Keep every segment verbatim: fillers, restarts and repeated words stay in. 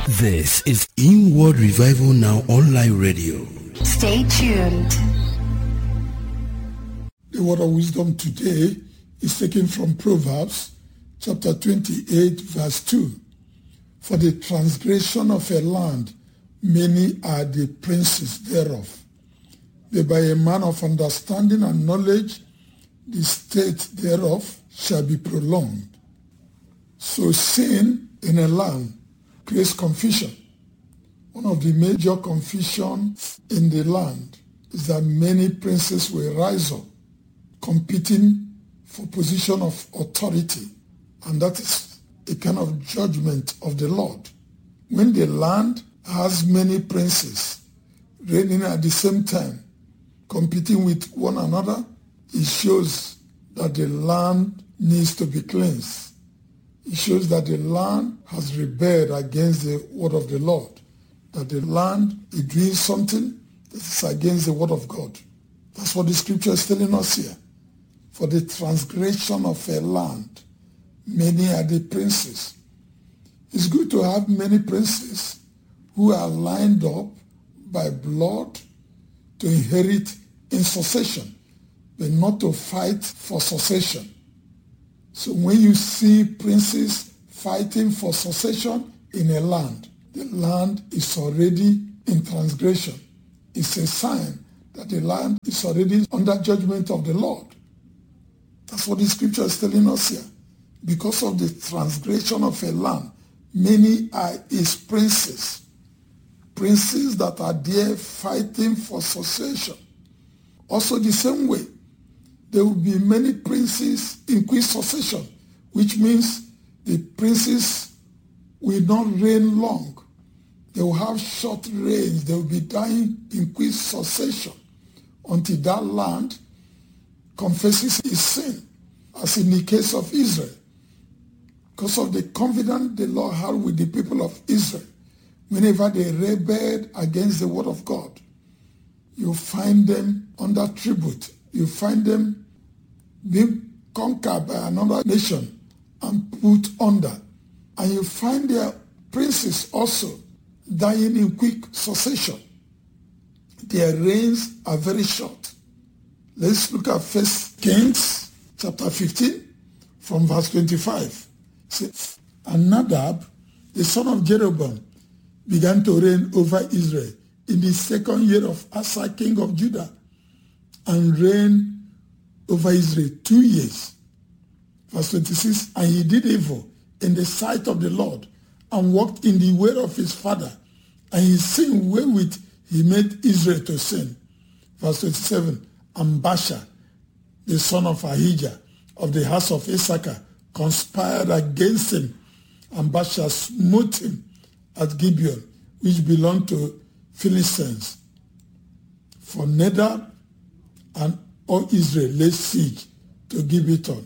This is Inward Revival Now Online Radio. Stay tuned. The word of wisdom today is taken from Proverbs chapter twenty-eight verse two. For the transgression of a land, many are the princes thereof. But by a man of understanding and knowledge, the state thereof shall be prolonged. So sin in a land creates confusion. One of the major confusions in the land is that many princes will rise up, competing for position of authority, and that is a kind of judgment of the Lord. When the land has many princes reigning at the same time, competing with one another, it shows that the land needs to be cleansed. It shows that the land has rebelled against the word of the Lord, that the land is doing something that is against the word of God. That's what the scripture is telling us here. For the transgression of a land, many are the princes. It's good to have many princes who are lined up by blood to inherit in succession, but not to fight for succession. So when you see princes fighting for succession in a land, the land is already in transgression. It's a sign that the land is already under judgment of the Lord. That's what the scripture is telling us here. Because of the transgression of a land, many are its princes. Princes that are there fighting for succession. Also the same way, there will be many princes in quick succession, which means the princes will not reign long. They will have short reigns. They will be dying in quick succession until that land confesses its sin, as in the case of Israel. Because of the confidence the Lord had with the people of Israel, whenever they rebelled against the word of God, you find them under tribute. You find them being conquered by another nation and put under. And you find their princes also dying in quick succession. Their reigns are very short. Let's look at First Kings chapter fifteen from verse twenty-five. See, and Nadab, the son of Jeroboam, began to reign over Israel in the second year of Asa, king of Judah, and reigned over Israel two years. Verse twenty-six, and he did evil in the sight of the Lord, and walked in the way of his father, and he sinned wherewith he made Israel to sin. Verse twenty-seven, and Baasha, the son of Ahijah, of the house of Issachar, conspired against him, and Baasha smote him at Gibeon, which belonged to Philistines. For Nadab and all Israel laid siege to Gibeon.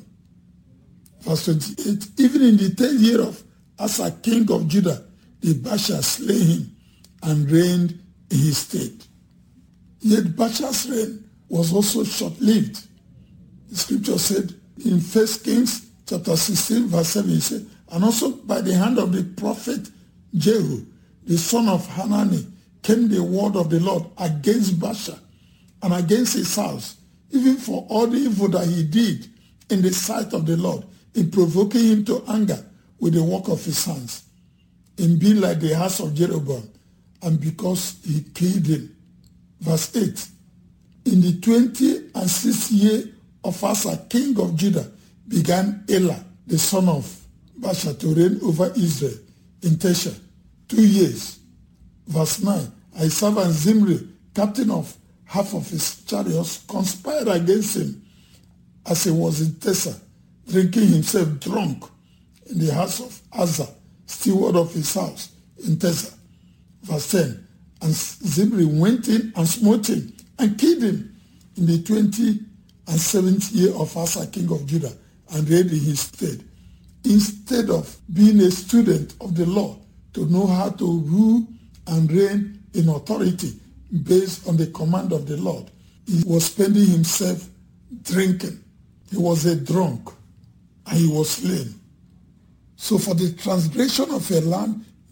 Verse twenty-eight, even in the tenth year of Asa, king of Judah, the Baasha slay him and reigned in his stead. Yet Baasha's reign was also short-lived. The scripture said in First Kings chapter sixteen, verse seven, he said, and also by the hand of the prophet Jehu, the son of Hanani, came the word of the Lord against Baasha and against his house, even for all the evil that he did in the sight of the Lord, in provoking him to anger with the work of his hands, in being like the house of Jeroboam, and because he killed him. Verse eight, in the twentieth and sixth year of Asa, king of Judah, began Elah, the son of Baasha, to reign over Israel in Tesha, two years. Verse nine, his servant Zimri, captain of half of his chariots, conspired against him as he was in Tessa, drinking himself drunk in the house of Asa, steward of his house in Tessa. Verse ten, and Zimri went in and smote him and killed him in the twentieth and seventh year of Asa, king of Judah, and reigned in his stead. Instead of being a student of the law to know how to rule and reign in authority based on the command of the Lord, he was spending himself drinking. He was a drunk and he was slain. So for the transgression of a land,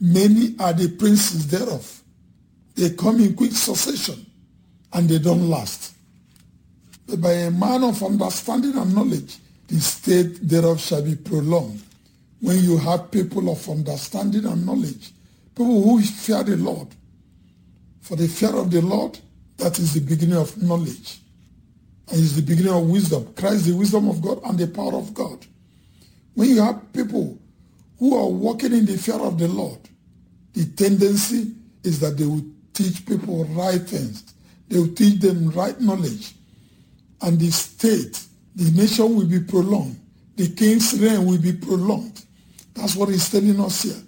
Many are the princes thereof. They come in quick succession, and they don't last. But by a man of understanding and knowledge, the state thereof shall be prolonged. When you have people of understanding and knowledge, people who fear the Lord. For the fear of the Lord, that is the beginning of knowledge. And is the beginning of wisdom. Christ, the wisdom of God and the power of God. When you have people who are walking in the fear of the Lord, the tendency is that they will teach people right things. They will teach them right knowledge. And the state, the nation will be prolonged. The king's reign will be prolonged. That's what he's telling us here.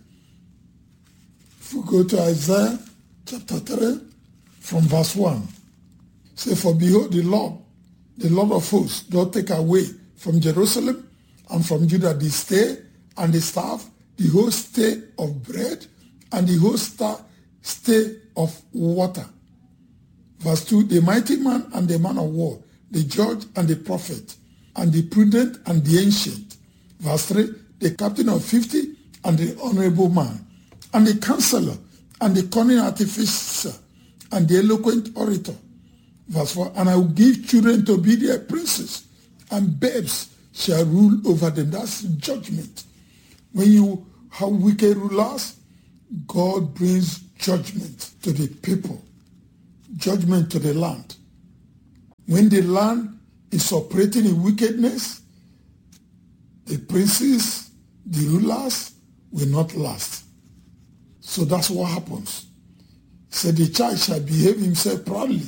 If we go to Isaiah chapter three, from verse one. Say, for behold, the Lord, the Lord of hosts, doth take away from Jerusalem and from Judah the stay and the staff, the whole stay of bread, and the whole stay of water. Verse two, the mighty man and the man of war, the judge and the prophet, and the prudent and the ancient. Verse three, the captain of fifty and the honorable man, and the counselor, and the cunning artificer, and the eloquent orator. Verse four, and I will give children to be their princes, and babes shall rule over them. That's judgment. When you have wicked rulers, God brings judgment to the people, judgment to the land. When the land is operating in wickedness, the princes, the rulers will not last. So that's what happens. So the child shall behave himself proudly.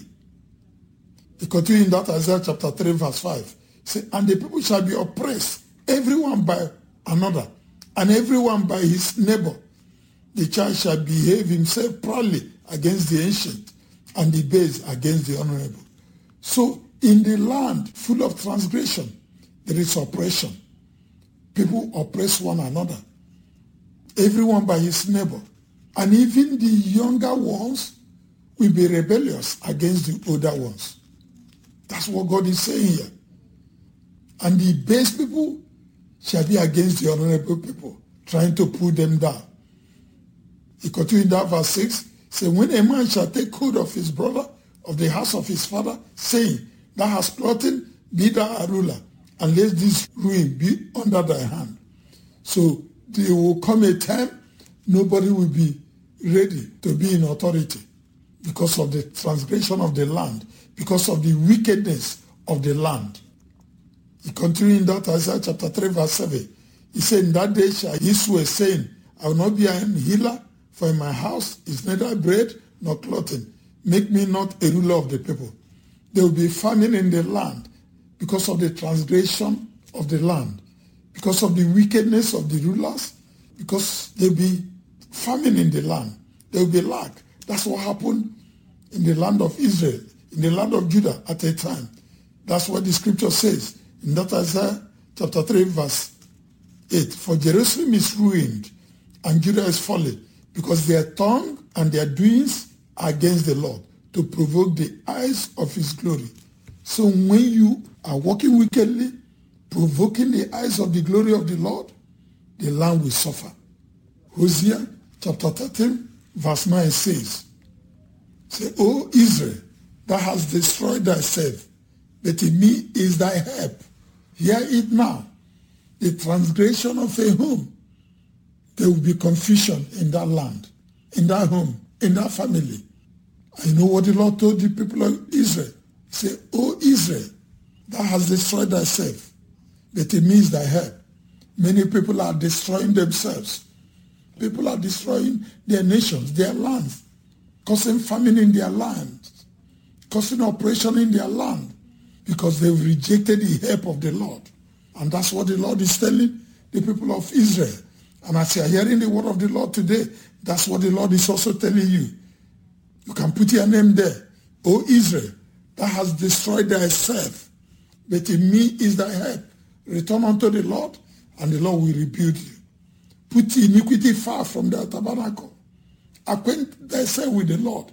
He continues in that Isaiah chapter three verse five. Say, and the people shall be oppressed, everyone by another, and everyone by his neighbor. The child shall behave himself proudly against the ancient, and the base against the honorable. So in the land full of transgression, there is oppression. People oppress one another, everyone by his neighbor. And even the younger ones will be rebellious against the older ones. That's what God is saying here. And the base people shall be against the honorable people, trying to pull them down. He continued in that verse six, say, when a man shall take hold of his brother, of the house of his father, saying, thou hast plotted, be thou a ruler, and let this ruin be under thy hand. So there will come a time nobody will be ready to be in authority because of the transgression of the land, because of the wickedness of the land. He continued in that Isaiah chapter three verse seven. He said, in that day shall he swear, saying, I will not be an healer, for in my house is neither bread nor clothing. Make me not a ruler of the people. There will be famine in the land because of the transgression of the land, because of the wickedness of the rulers, because there will be famine in the land. There will be lack. That's what happened in the land of Israel, in the land of Judah at a time. That's what the scripture says in that Isaiah chapter three verse eight. For Jerusalem is ruined and Judah is fallen, because their tongue and their doings are against the Lord, to provoke the eyes of his glory. So when you are walking wickedly, provoking the eyes of the glory of the Lord, the land will suffer. Hosea chapter thirteen verse nine says, say, O Israel, thou hast destroyed thyself, but in me is thy help. Hear it now. The transgression of a home, there will be confusion in that land, in that home, in that family. I know what the Lord told the people of Israel. Say, O Israel, thou hast destroyed thyself, but in me is thy help. Many people are destroying themselves. People are destroying their nations, their lands, causing famine in their land, causing oppression in their land, because they've rejected the help of the Lord. And that's what the Lord is telling the people of Israel. And as you are hearing the word of the Lord today, that's what the Lord is also telling you. You can put your name there. O Israel, thou hast destroyed thyself, but in me is thy help. Return unto the Lord, and the Lord will rebuild you. Put iniquity far from thy tabernacle. Acquaint thyself with the Lord,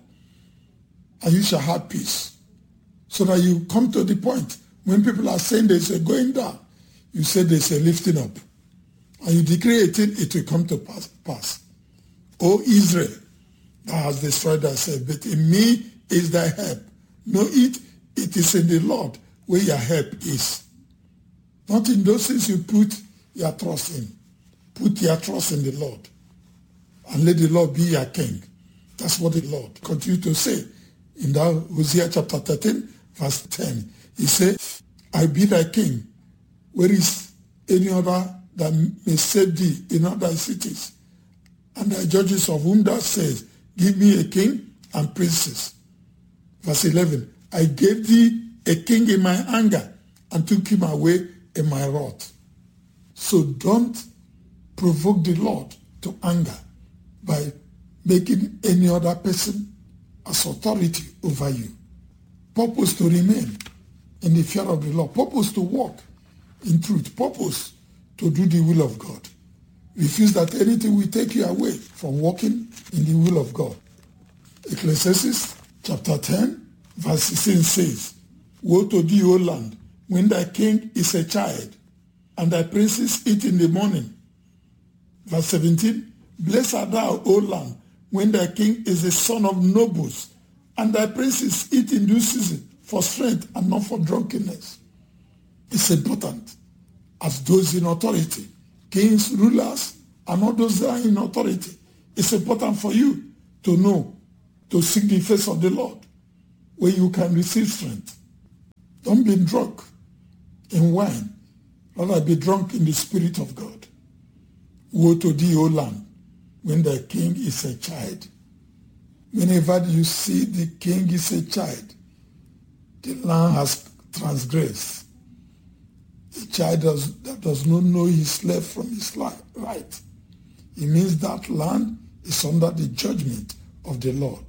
and you shall have peace. So that you come to the point, when people are saying there's a going down, you say there's a lifting up. And you decree a thing, it will come to pass. O Israel, thou hast destroyed thyself, but in me is thy help. Know it, it is in the Lord where your help is. Not in those things you put your trust in. Put your trust in the Lord. And let the Lord be your king. That's what the Lord continue to say. In that Hosea chapter thirteen, verse ten. He said, I be thy king. Where is any other that may save thee in other cities? And thy judges of whom thou sayest, give me a king and princes. Verse eleven. I gave thee a king in my anger and took him away in my wrath. So don't provoke the Lord to anger by making any other person as authority over you. Purpose to remain in the fear of the Lord. Purpose to walk in truth. Purpose to do the will of God. Refuse that anything will take you away from walking in the will of God. Ecclesiastes chapter ten, verse sixteen says, Woe to thee, O land, when thy king is a child, and thy princes eat in the morning. Verse seventeen, Blessed art thou, O land, when thy king is the son of nobles, and thy princes eat in due season for strength and not for drunkenness. It's important as those in authority, kings, rulers, and all those that are in authority. It's important for you to know, to seek the face of the Lord, where you can receive strength. Don't be drunk in wine, rather be drunk in the Spirit of God. Woe to thee, O land, when thy king is a child. Whenever you see the king is a child, the land has transgressed. A child does, that does not know his left from his right. It means that land is under the judgment of the Lord.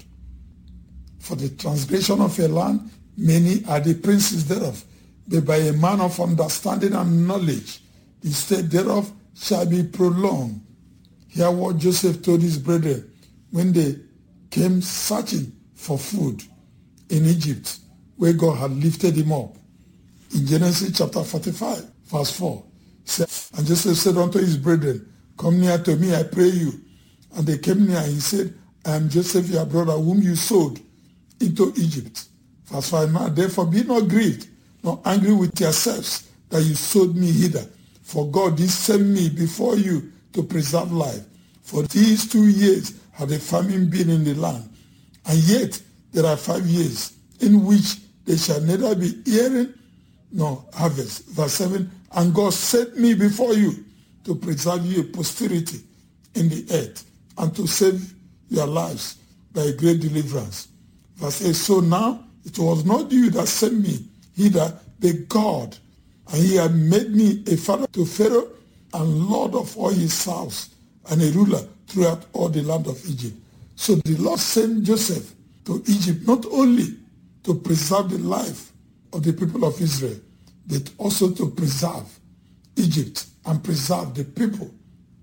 For the transgression of a land, many are the princes thereof, but by a man of understanding and knowledge, the state thereof shall be prolonged. Hear what Joseph told his brethren when they came searching for food in Egypt, where God had lifted him up. In Genesis chapter forty-five, verse four, and Joseph said unto his brethren, Come near to me, I pray you. And they came near, and he said, I am Joseph your brother, whom you sold into Egypt. Verse five, now therefore be not grieved, nor angry with yourselves, that you sold me hither. For God did send me before you to preserve life. For these two years had a famine been in the land, and yet there are five years in which there shall neither be hearing nor harvest. Verse seven, and God sent me before you to preserve you a posterity in the earth, and to save your lives by a great deliverance. Verse eight, so now it was not you that sent me hither, but God, and he had made me a father to Pharaoh, and lord of all his house, and a ruler throughout all the land of Egypt. So the Lord sent Joseph to Egypt not only to preserve the life of the people of Israel, but also to preserve Egypt and preserve the people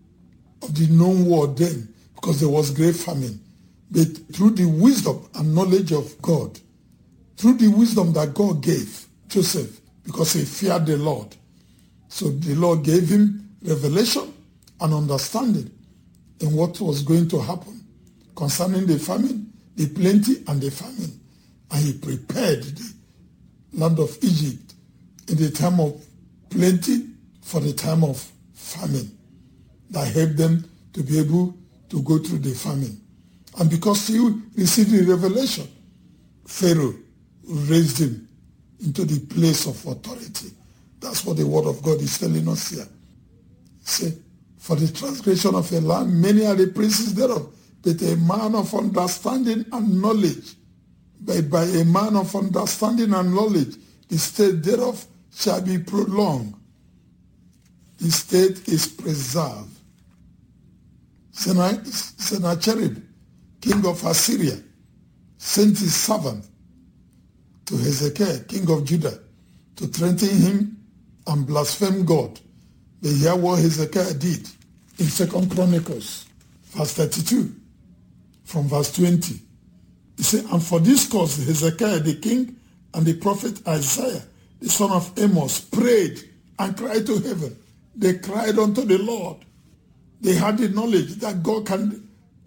of the known world then, because there was great famine. But through the wisdom and knowledge of God, through the wisdom that God gave Joseph, because he feared the Lord, so the Lord gave him revelation and understanding in what was going to happen concerning the famine, the plenty and the famine. And he prepared the land of Egypt in the time of plenty for the time of famine, that helped them to be able to go through the famine. And because he received the revelation, Pharaoh raised him into the place of authority. That's what the word of God is telling us here. Say, for the transgression of a land, many are the princes thereof, but a man of understanding and knowledge, but by a man of understanding and knowledge, the state thereof shall be prolonged. The state is preserved. Sennacherib, king of Assyria, sent his servant to Hezekiah, king of Judah, to threaten him and blaspheme God. But hear what Hezekiah did in Second Chronicles, verse thirty-two, from verse twenty. He said, and for this cause Hezekiah the king and the prophet Isaiah, the son of Amos, prayed and cried to heaven. They cried unto the Lord. They had the knowledge that God can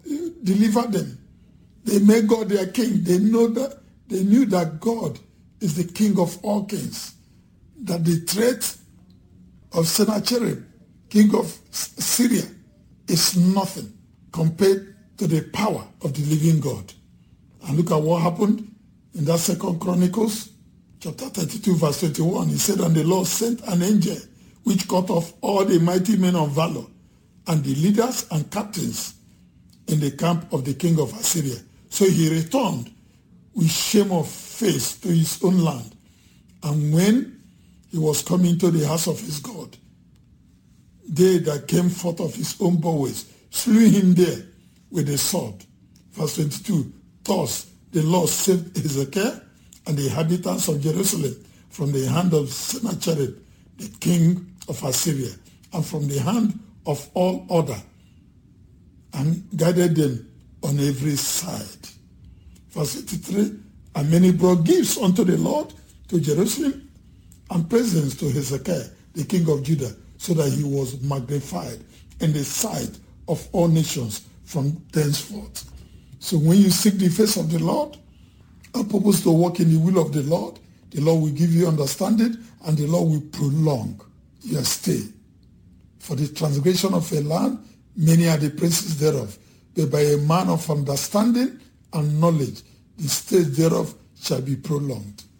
deliver them. They made God their king. They know that they knew that God is the king of all kings. That the threat of Sennacherib, king of Syria, is nothing compared to the power of the living God. And look at what happened in that Second Chronicles, chapter thirty-two, verse twenty-one. He said, and the Lord sent an angel which cut off all the mighty men of valor and the leaders and captains in the camp of the king of Assyria. So he returned with shame of face to his own land. And when he was coming to the house of his God, they that came forth of his own bowels slew him there with a sword. Verse twenty-two, thus the Lord saved Hezekiah and the inhabitants of Jerusalem from the hand of Sennacherib, the king of Assyria, and from the hand of all other, and guided them on every side. Verse eighty-three, and many brought gifts unto the Lord to Jerusalem, and presents to Hezekiah, the king of Judah, so that he was magnified in the sight of all nations from thenceforth. So when you seek the face of the Lord, and purpose to walk in the will of the Lord, the Lord will give you understanding, and the Lord will prolong your stay. For the transgression of a land, many are the princes thereof, but by a man of understanding and knowledge, the stay thereof shall be prolonged.